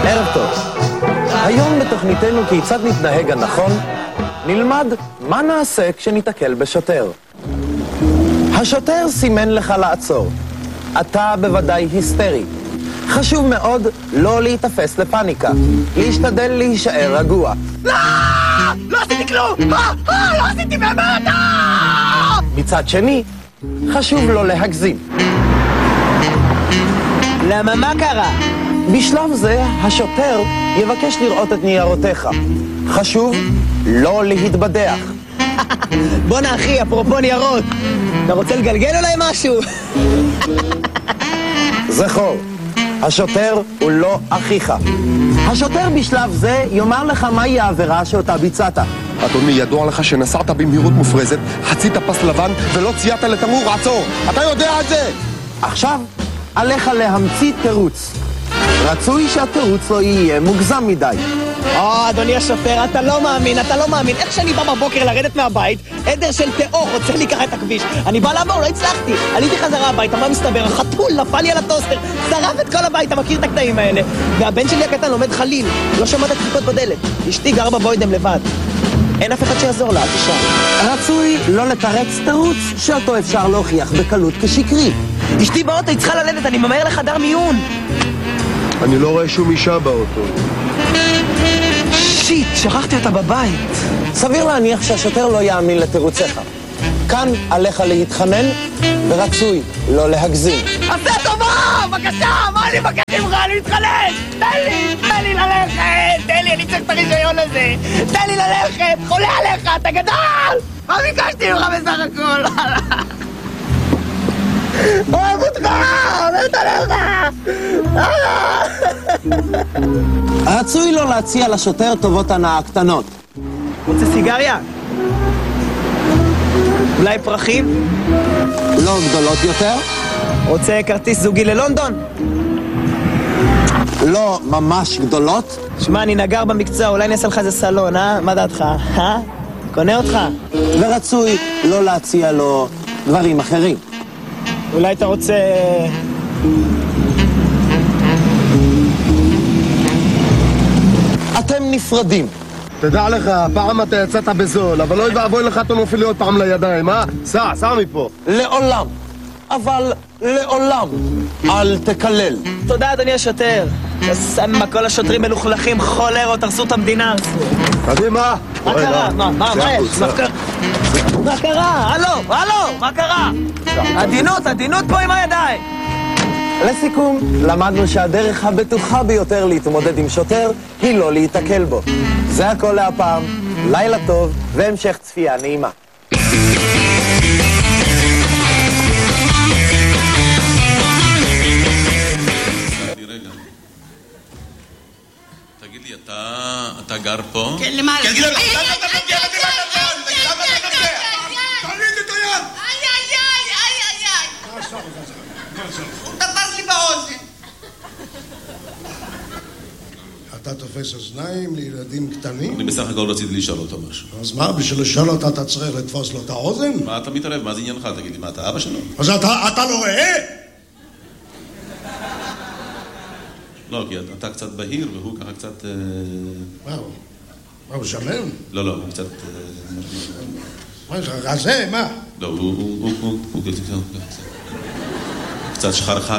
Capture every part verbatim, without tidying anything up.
ערב טוב. היום בתוכניתנו כיצד נתנהג הנכון, נלמד מה נעשה כשניתקל בשוטר. השוטר סימן לך לעצור. אתה בוודאי היסטרי. חשוב מאוד לא להתאפס לפניקה. להשתדל להישאר רגוע. לא! לא עשיתי כלום! לא! לא עשיתי באמת! מצד שני, חשוב לא להגזים. למה מה קרה? בשלב זה השוטר יבקש לראות את ניירותיך. חשוב לא להתבדח. בוא אחי, אפרופו ניירות, אתה רוצה לגלגל אולי משהו? זכור, השוטר הוא לא אחיך. השוטר בשלב זה יאמר לך מהי העבירה שאותה ביצעת. אדוני, ידוע לך שנסעת במהירות מופרזת, חצית פס לבן ולא ציינת לתמרור עצור. אתה יודע את זה! עכשיו עליך להמציא תירוץ. רצוי שהתירוץ לא יהיה מוגזם מדי. או, אדוני השוטר, אתה לא מאמין, אתה לא מאמין. איך שאני בא בבוקר לרדת מהבית, עדר של תאוך רוצה לי ככה את הכביש. אני בא לעבור, לא הצלחתי. עליתי חזרה הביתה, מה מסתבר? החתול נפל לי על הטוסטר, שרף את כל הבית, אתה מכיר את הקטעים האלה. והבן שלי הקטן לומד חליל, לא שמעת דפיקות בדלת. אשתי גר בבוידם לבד. אין אף אחד שיעזור לה, תשאר. רצוי לא לתרץ תירוץ שאותו אפשר להוכיח בקלות כשקרי. אשתי באוטו, היא צריכה ללדת, אני ממהר לחדר מיון. אני לא רואה שום אישה באוטו. שיט, שכחתי אותה בבית. סביר להניח שהשוטר לא יאמין לתירוציך. כאן עליך להתחנן, ורצוי לא להגזים. עשה טובה! בבקשה! מה אני מבקש ממך? אני מתחנן! תן לי! תן לי ללכת! תן לי, אני צריך את הרישיון הזה! תן לי ללכת! חולה עליך! אתה גדל! מה ביקשתי ממך בסך הכל? אוהב אותך! אוהבת עליך! רצוי לא להציע לשוטר טובות הנאה קטנות. רוצה סיגריה? אולי פרחים? לא גדולות יותר? רוצה כרטיס זוגי ללונדון? לא ממש גדולות? שמע, אני נגר במקצוע, אולי נעשה לך איזה סלון, אה? מה דעתך? אה? קונה אותך? ורצוי לא להציע לו דברים אחרים. אולי אתה רוצה... אתם נפרדים. תדע לך, פעם אתה יצאת בזול, אבל לא יבואי לך אתה נופל לי עוד פעם לידיים, אה? סע, סע מפה. לעולם, אבל לעולם, אל תקלל. תודה, אדוני השוטר. מה, כל השוטרים מלוכלכים, חולרות, הרסו את המדינה. קדימה. מה קרה? מה, מה, מה יש? מה קרה? הלו, הלו, מה קרה? עדינות, עדינות פה עם הידיים. לסיכום, למדנו שהדרך הבטוחה ביותר להתמודד עם שוטר היא לא להתקל בו. זה הכל להפעם, לילה טוב והמשך צפייה נעימה. תגיד לי, אתה גר פה? כן, למעלה. כן, גילה, למה אתה נוגע? למה אתה נוגע? למה אתה נוגע? תוריד את היד! איי, איי, איי, איי, איי. מה עשה לך? מה עשה לך? הוא תפס לי באוזן. אתה תופס אוזניים לילדים קטנים? אני בסך הכל רציתי לשאול אותו משהו. אז מה, בשביל לשאול אותה אתה צריך לתפוס לו את האוזן? מה אתה מתערב? מה זה עניינך? תגיד לי, מה אתה אבא שלו? אז אתה, אתה לא רואה? לא, כי אתה קצת בהיר והוא ככה קצת... מה הוא? מה הוא שמן? לא, לא, הוא קצת... מה יש לך, רזה? מה? לא, הוא... הוא קצת שחרחר.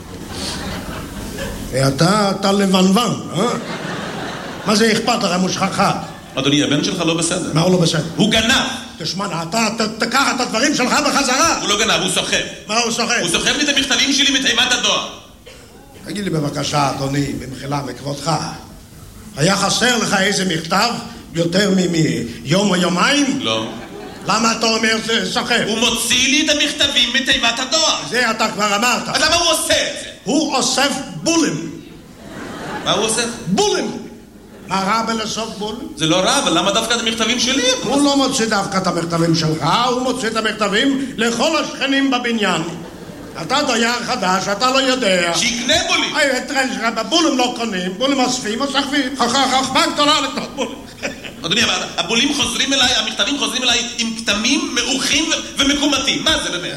אתה, אתה לבנוון, אה? מה זה אכפת לך אם הוא שחרחר? אדוני, הבן שלך לא בסדר. מה הוא לא בסדר? הוא גנב! תשמע, אתה תקח את הדברים שלך בחזרה. הוא לא גנב, הוא סוחב. מה הוא סוחב? הוא סוחב לי את המכתבים שלי מתיבת הדואר. תגיד לי בבקשה, אדוני, במחילה מכבודך, היה חסר לך איזה מכתב יותר מיום או יומיים? לא. למה אתה אומר זה סוחב? הוא מוציא לי את המכתבים מתיבת הדואר. זה אתה כבר אמרת. אז למה הוא עושה את זה? הוא אוסף בולים. מה הוא עושה? בולים. מה רע בלאסוף בולים? זה לא רע, אבל למה דווקא את המכתבים שלי? הוא לא מוציא דווקא את המכתבים שלך, הוא מוציא את המכתבים לכל השכנים בבניין. אתה דייר חדש, אתה לא יודע. שיקנה בולים. היי, תראה לך, בבולים לא קונים, בולים אוספים, אוספים. חכמה גדולה לקנות בולים. אדוני, אבל הבולים חוזרים אליי, המכתבים חוזרים אליי עם כתמים מעוכים ומקומטים. מה זה באמת?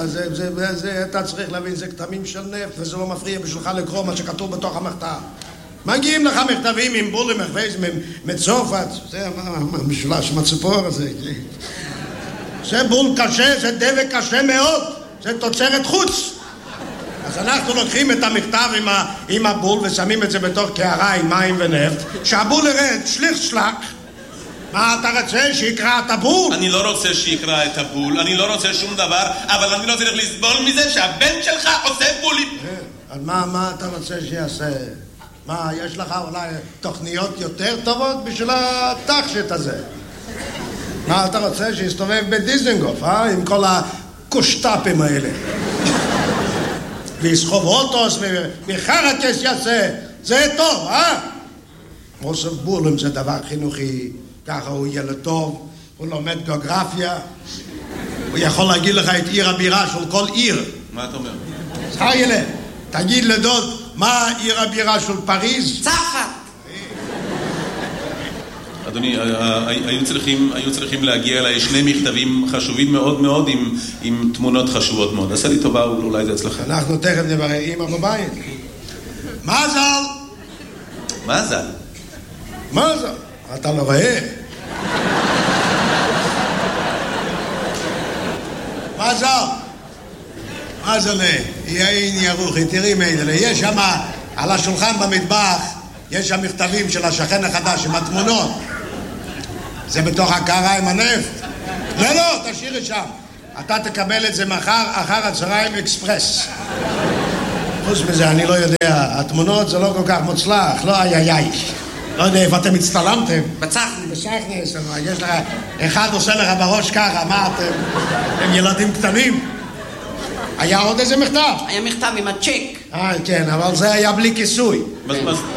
אתה צריך להבין, זה כתמים של נפט, וזה לא מפריע בשבילך לקרוא מה שכתוב בתוך המכתב. מגיעים לך מכתבים עם בולים, מצרפת, זה המשולש מהציפור הזה. זה בול קשה, זה דבק קשה מאוד, זה תוצרת חוץ. אז אנחנו לוקחים את המכתב עם, ה, עם הבול ושמים את זה בתוך קערה עם מים ונפט, שהבול ירד שליך שלק. מה אתה רוצה? שיקרא את הבול? אני לא רוצה שיקרא את הבול, אני לא רוצה שום דבר, אבל אני לא צריך לסבול מזה שהבן שלך עושה בולים. אז מה, מה אתה רוצה שיעשה? מה, יש לך אולי תוכניות יותר טובות בשביל התחשת הזה? מה אתה רוצה? שיסתובב בדיזנגוף, אה? עם כל הקושטאפים האלה. ויסחוב אוטוס וחרקס יעשה. זה טוב, אה? מוסף בולים זה דבר חינוכי. ככה הוא ילד טוב, הוא לומד גיאוגרפיה. הוא יכול להגיד לך את עיר הבירה של כל עיר. מה אתה אומר? זכר ילד, תגיד לדוד, מה עיר הבירה של פריז? צרפת. אדוני, היו צריכים, היו צריכים להגיע אליי שני מכתבים חשובים מאוד מאוד עם, עם תמונות חשובות מאוד. עשה לי טובה, אולי זה אצלך. אנחנו תכף נברר אמא בבית. מזל! מזל? מזל! אתה לא רואה? מזל! מזל, יין ירוחי, תראי מיידלה. יש שם, על השולחן במטבח, יש שם מכתבים של השכן החדש עם התמונות. זה בתוך הקערה עם הנפט. לא, לא, תשאיר את שם. אתה תקבל את זה מחר, אחר הצהריים אקספרס. חוץ מזה, אני לא יודע, התמונות זה לא כל כך מוצלח, לא איי איי איי. לא יודע איפה אתם הצטלמתם. בצחני. בצחני, יש לך, אחד עושה לך בראש ככה, מה אתם? הם ילדים קטנים. היה עוד איזה מכתב? היה מכתב עם הצ'ק. אה, כן, אבל זה היה בלי כיסוי. מה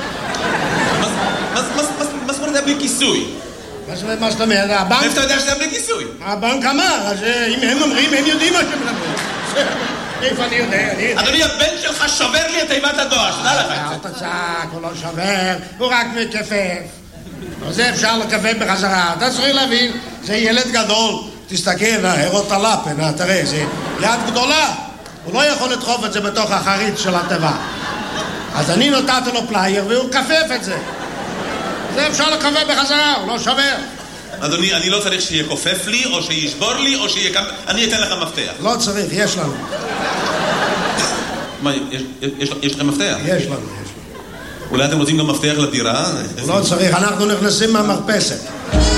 זאת אומרת היה בלי כיסוי? מה זאת אומרת? הבנק... איפה אתה יודע שזה בלי כיסוי? הבנק אמר, אז אם הם אומרים, הם יודעים מה שהם מדברים. איפה אני יודע? אדוני, הבן שלך שובר לי את תיבת הדואר, שתדע לך. אל תצעק, הוא לא שובר, הוא רק מכפף. זה אפשר לכפף בחזרה. אתה צריך להבין, זה ילד גדול. תסתכל, הרות הלפן, תראה, זה יד גדולה. הוא לא יכול לדחוף את זה בתוך החריץ של הטבע. אז אני נתתי לו פלייר והוא כפף את זה. זה אפשר לכפף בחזרה, הוא לא שובר. אדוני, אני לא צריך שיהיה כופף לי, או שישבור לי, או שיהיה... אני אתן לך מפתח. לא צריך, יש לנו. מה, יש לכם מפתח? יש לנו, יש לנו. אולי אתם רוצים גם מפתח לדירה? לא צריך, אנחנו נכנסים מהמרפסת.